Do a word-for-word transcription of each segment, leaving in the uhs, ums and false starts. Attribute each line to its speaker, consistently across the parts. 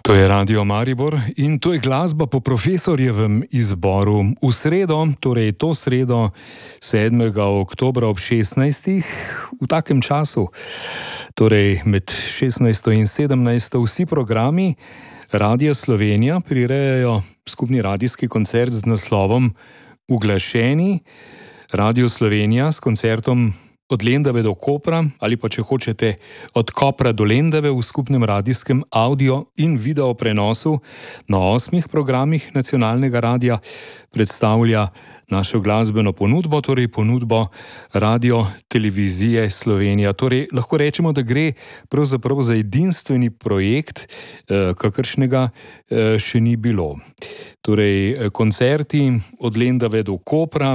Speaker 1: To je Radio Maribor in to je glasba po profesorjevem izboru. V sredo, torej to sredo sedmega oktobra ob šestnajstih, v takem času, torej med šestnajsto in sedemnajsto, vsi programi Radia Slovenija prirejajo skupni radijski koncert z naslovom Uglašeni. Radio Slovenija s koncertom od Lendave do Kopra, ali pa če hočete od Kopra do Lendave v skupnem radijskem audio in video prenosu na osmih programih nacionalnega radia predstavlja našo glasbeno ponudbo, torej ponudbo Radio Televizije Slovenija. Torej, lahko rečemo, da gre pravzaprav za edinstveni projekt, kakršnega še ni bilo. Torej, koncerti od Lendave do Kopra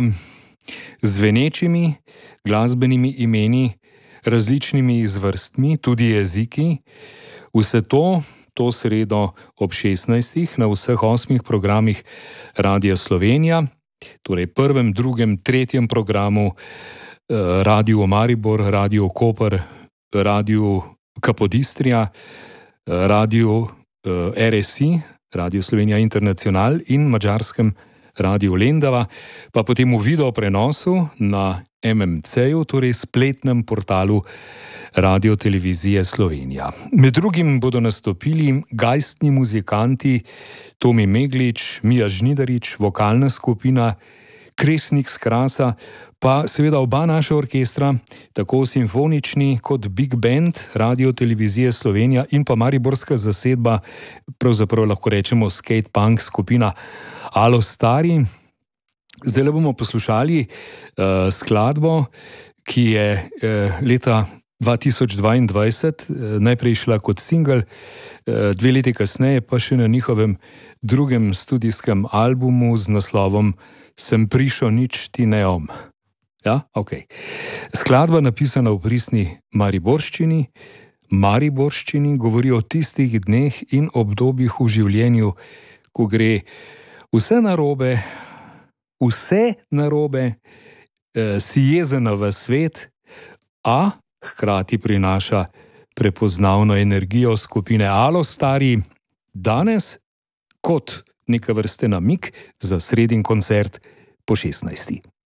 Speaker 1: z zvenečimi glasbenimi imeni, različnimi zvrstmi, tudi jeziki. Vse to, to sredo ob šestnajstih na vseh osmih programih Radia Slovenija, torej prvem, drugem, tretjem programu, Radio Maribor, Radio Koper, Radio Kapodistrija, Radio R S I, Radio Slovenija Internacional in madžarskem Radio Lendava, pa potem v video prenosu na M M C-ju, torej spletnem portalu Radio Televizije Slovenija. Med drugim bodo nastopili gajstni muzikanti Tomi Meglič, Mija Žnidarič, vokalna skupina Kresnik s Krasa, pa seveda oba naša orkestra, tako simfonični kot big band Radio Televizije Slovenija in pa mariborska zasedba, pravzaprav lahko rečemo skate punk skupina Alo Stari. Zdaj bomo poslušali uh, skladbo, ki je uh, leta dva tisoč dvaindvajset uh, najprej šla kot singel, uh, dve leti kasneje pa še na njihovem drugem studijskem albumu z naslovom Sem prišel, nič ti ne om. Ja, ok. Skladba, napisana v pristni mariborščini, mariborščini, govori o tistih dneh in obdobjih v življenju, ko gre vse narobe, vse narobe, eh, si jezena v svet, a hkrati prinaša prepoznavno energijo skupine Alo Stari, danes kot neka vrste namig za sredin koncert po šestnajsti.